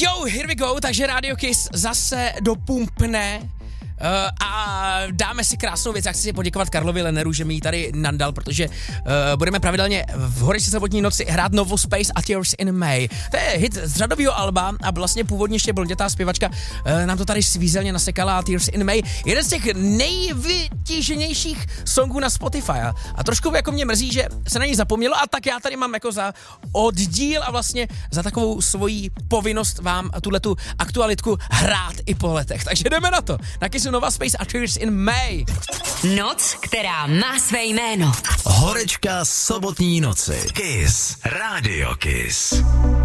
Yo, here we go, takže Radio Kiss zase dopumpne a dáme si krásnou věc. Já chci si poděkovat Karlovi Lenneru, že mi ji tady nandal, protože budeme pravidelně v Horečce sobotní noci hrát Novo Space a Tears in May. To je hit z řadového alba a vlastně původně ještě blondětá zpěvačka nám to tady svízelně nasekala. Tears in May, jeden z těch nejvytíženějších songů na Spotify a trošku jako mě mrzí, že se na něj zapomnělo a tak já tady mám jako za oddíl a vlastně za takovou svoji povinnost vám tuhletu aktualitku hrát i po letech. Takže jdeme na to. Na Kissu Nova Space a Tears in May. Noc, která má své jméno. Horečka sobotní noci. Kiss. Radio Kiss.